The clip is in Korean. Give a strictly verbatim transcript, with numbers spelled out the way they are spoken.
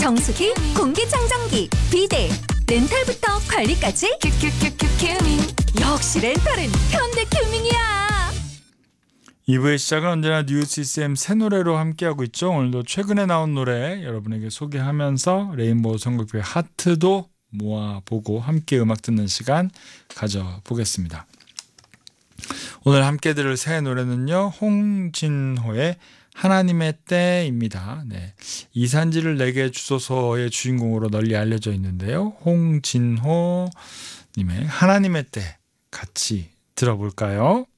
정수기, 공기청정기, 비데, 렌탈부터 관리까지 큐큐큐큐 큐밍. 역시 렌탈은 현대큐밍이야. 이 부의 시작은 언제나 뉴시스엠 새 노래로 함께하고 있죠. 오늘도 최근에 나온 노래 여러분에게 소개하면서 레인보우 선곡표의 하트도 모아보고 함께 음악 듣는 시간 가져보겠습니다. 오늘 함께 들을 새 노래는요, 홍진호의 하나님의 때입니다. 네. 이산지를 내게 주소서의 주인공으로 널리 알려져 있는데요. 홍진호 님의 하나님의 때 같이 들어볼까요?